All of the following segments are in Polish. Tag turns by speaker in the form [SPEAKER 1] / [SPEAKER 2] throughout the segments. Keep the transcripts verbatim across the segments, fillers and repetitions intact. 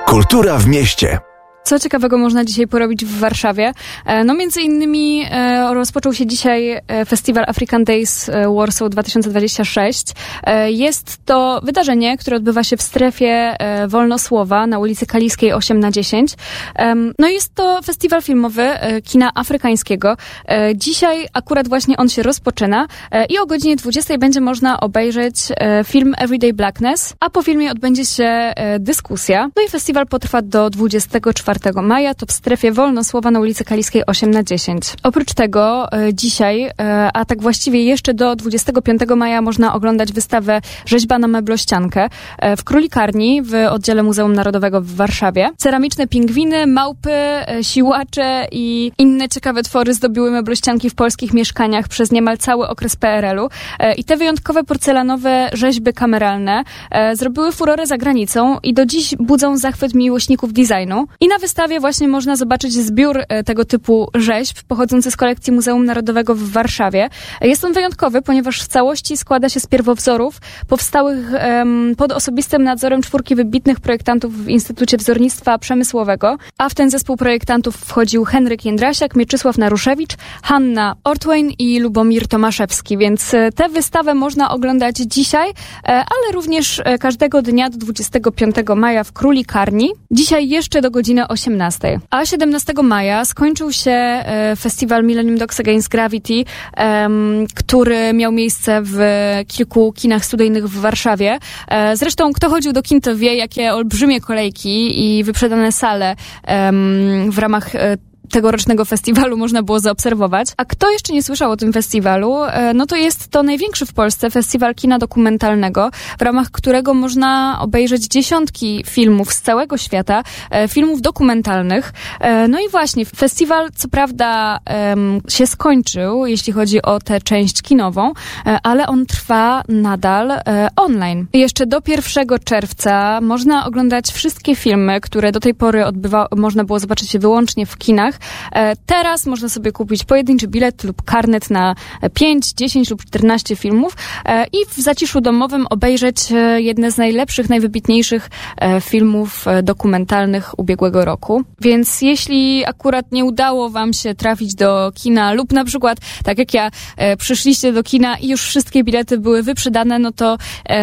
[SPEAKER 1] Kultura w mieście.
[SPEAKER 2] Co ciekawego można dzisiaj porobić w Warszawie? No między innymi e, rozpoczął się dzisiaj festiwal African Days Warsaw dwa tysiące dwadzieścia sześć. E, jest to wydarzenie, które odbywa się w strefie e, Wolnosłowa na ulicy Kaliskiej osiem na dziesięć. E, no jest to festiwal filmowy e, kina afrykańskiego. E, dzisiaj akurat właśnie on się rozpoczyna e, i o godzinie dwudziestej będzie można obejrzeć e, film Everyday Blackness, a po filmie odbędzie się e, dyskusja. No i festiwal potrwa do dwudziestego czwartego maja, to w strefie Wolnosłowa na ulicy Kaliskiej osiem na dziesięć. Oprócz tego e, dzisiaj, e, a tak właściwie jeszcze do dwudziestego piątego maja można oglądać wystawę Rzeźba na meblościankę e, w Królikarni w oddziale Muzeum Narodowego w Warszawie. Ceramiczne pingwiny, małpy, e, siłacze i inne ciekawe twory zdobiły meblościanki w polskich mieszkaniach przez niemal cały okres P R L u. E, I te wyjątkowe porcelanowe rzeźby kameralne e, zrobiły furorę za granicą i do dziś budzą zachwyt miłośników designu. I na wystawie właśnie można zobaczyć zbiór tego typu rzeźb pochodzący z kolekcji Muzeum Narodowego w Warszawie. Jest on wyjątkowy, ponieważ w całości składa się z pierwowzorów powstałych um, pod osobistym nadzorem czwórki wybitnych projektantów w Instytucie Wzornictwa Przemysłowego, a w ten zespół projektantów wchodził Henryk Jędrasiak, Mieczysław Naruszewicz, Hanna Ortwein i Lubomir Tomaszewski, więc tę wystawę można oglądać dzisiaj, ale również każdego dnia do dwudziestego piątego maja w Królikarni. Dzisiaj jeszcze do godziny osiemnastej. A siedemnastego maja skończył się e, festiwal Millennium Dogs Against Gravity, e, który miał miejsce w kilku kinach studyjnych w Warszawie. E, zresztą kto chodził do kin, to wie, jakie olbrzymie kolejki i wyprzedane sale e, w ramach e, tegorocznego festiwalu można było zaobserwować. A kto jeszcze nie słyszał o tym festiwalu, no to jest to największy w Polsce festiwal kina dokumentalnego, w ramach którego można obejrzeć dziesiątki filmów z całego świata, filmów dokumentalnych. No i właśnie, festiwal co prawda się skończył, jeśli chodzi o tę część kinową, ale on trwa nadal online. Jeszcze do pierwszego czerwca można oglądać wszystkie filmy, które do tej pory odbywa, można było zobaczyć wyłącznie w kinach. Teraz można sobie kupić pojedynczy bilet lub karnet na pięć, dziesięć lub czternaście filmów i w zaciszu domowym obejrzeć jedne z najlepszych, najwybitniejszych filmów dokumentalnych ubiegłego roku. Więc jeśli akurat nie udało wam się trafić do kina lub na przykład, tak jak ja, przyszliście do kina i już wszystkie bilety były wyprzedane, no to,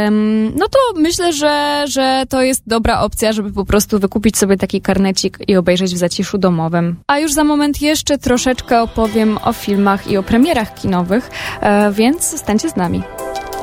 [SPEAKER 2] no to myślę, że, że to jest dobra opcja, żeby po prostu wykupić sobie taki karnecik i obejrzeć w zaciszu domowym. A już za moment jeszcze troszeczkę opowiem o filmach i o premierach kinowych, więc zostańcie z nami.